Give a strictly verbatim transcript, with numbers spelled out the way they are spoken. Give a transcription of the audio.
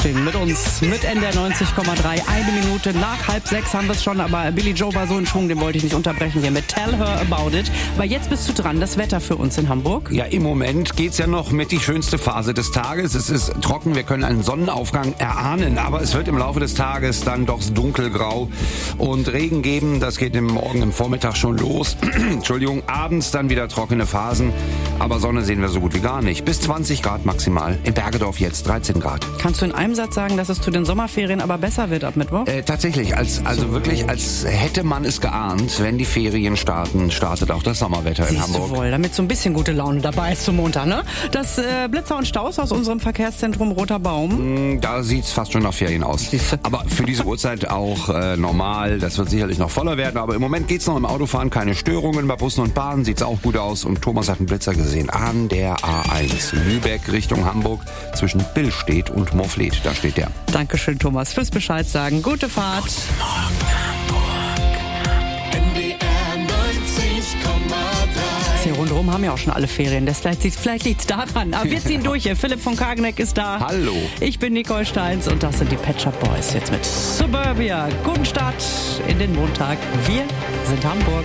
aufstehen mit uns, mit N D R neunzig Komma drei. Eine Minute nach halb sechs haben wir es schon, aber Billy Joe war so in Schwung, den wollte ich nicht unterbrechen hier mit Tell Her About It. Aber jetzt bist du dran, das Wetter für uns in Hamburg. Ja, im Moment geht's ja noch mit die schönste Phase des Tages. Es ist trocken, wir können einen Sonnenaufgang erahnen, aber es wird im Laufe des Tages dann doch dunkelgrau und Regen geben. Das geht im Morgen, im Vormittag schon los. Entschuldigung, abends dann wieder trockene Phasen, aber Sonne sehen wir so gut wie gar nicht. Bis zwanzig Grad maximal. In Bergedorf jetzt dreizehn Grad. Kannst du in einem Satz sagen, dass es zu den Sommerferien aber besser wird ab Mittwoch? Äh, tatsächlich, als, also wirklich, als hätte man es geahnt, wenn die Ferien starten, startet auch das Sommerwetter in Siehst Hamburg. Du wohl, damit so ein bisschen gute Laune dabei ist zum Montag, ne? Das äh, Blitzer und Staus aus unserem Verkehrszentrum Roter Baum. Da sieht's fast schon nach Ferien aus. Aber für diese Uhrzeit auch äh, normal. Das wird sicherlich noch voller werden. Aber im Moment geht's noch im Autofahren. Keine Störungen. Bei Bussen und Bahnen sieht's auch gut aus. Und Thomas hat einen Blitzer gesehen an der A eins. Lübeck Richtung Hamburg zwischen Billstedt und Moorfleet. Da steht der. Dankeschön, Thomas, fürs Bescheid sagen. Gute Fahrt. Guten Morgen, Hamburg. N D R neunzig Komma drei. Hier rundherum haben ja auch schon alle Ferien. Das vielleicht, vielleicht liegt's daran. Aber wir ziehen durch hier. Philipp von Kageneck ist da. Hallo. Ich bin Nicole Steins und das sind die Pet Shop Boys jetzt mit Suburbia. Guten Start in den Montag. Wir sind Hamburg.